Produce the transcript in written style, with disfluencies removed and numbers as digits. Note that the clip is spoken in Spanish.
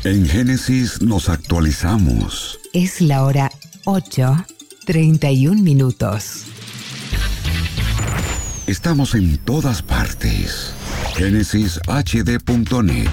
En Génesis nos actualizamos. Es la hora 8:31. Estamos en todas partes. GénesisHD.net.